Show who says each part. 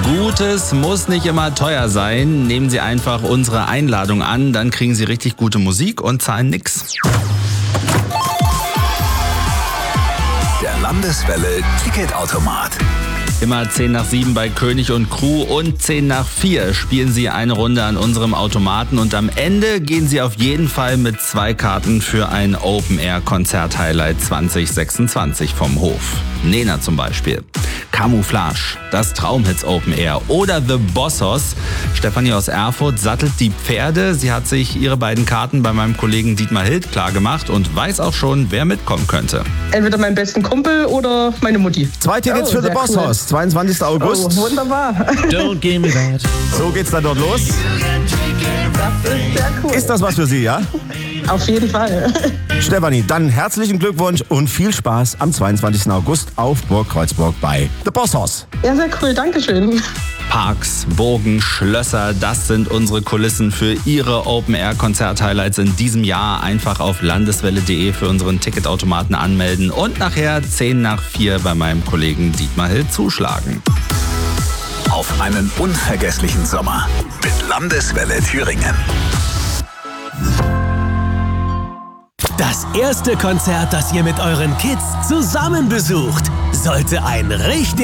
Speaker 1: Gutes muss nicht immer teuer sein. Nehmen Sie einfach unsere Einladung an, dann kriegen Sie richtig gute Musik und zahlen nix.
Speaker 2: Der Landeswelle Ticketautomat.
Speaker 1: Immer 10 nach 7 bei König und Crew und 10 nach 4 spielen Sie eine Runde an unserem Automaten und am Ende gehen Sie auf jeden Fall mit 2 Karten für ein Open-Air-Konzert-Highlight 2026 vom Hof. Nena zum Beispiel. Camouflage, das Traumhits Open Air oder The Bossos. Stefanie aus Erfurt sattelt die Pferde. Sie hat sich ihre beiden Karten bei meinem Kollegen Dietmar Hild klargemacht und weiß auch schon, wer mitkommen könnte.
Speaker 3: Entweder meinen besten Kumpel oder meine Mutti.
Speaker 4: 2 Tickets für The Bossos, cool. 22. August.
Speaker 3: Oh, wunderbar.
Speaker 5: Don't give me that.
Speaker 4: So geht's dann dort los.
Speaker 3: Das ist sehr cool.
Speaker 4: Ist das was für Sie, ja?
Speaker 3: Auf jeden Fall.
Speaker 4: Stefanie, dann herzlichen Glückwunsch und viel Spaß am 22. August auf Burg Kreuzburg bei The Bossos.
Speaker 3: Ja, sehr cool. Dankeschön.
Speaker 1: Parks, Burgen, Schlösser, das sind unsere Kulissen für Ihre Open-Air-Konzert-Highlights in diesem Jahr. Einfach auf landeswelle.de für unseren Ticketautomaten anmelden und nachher 10 nach 4 bei meinem Kollegen Dietmar Hill zuschlagen.
Speaker 2: Auf einen unvergesslichen Sommer mit Landeswelle Thüringen.
Speaker 5: Das erste Konzert, das ihr mit euren Kids zusammen besucht, sollte ein richtig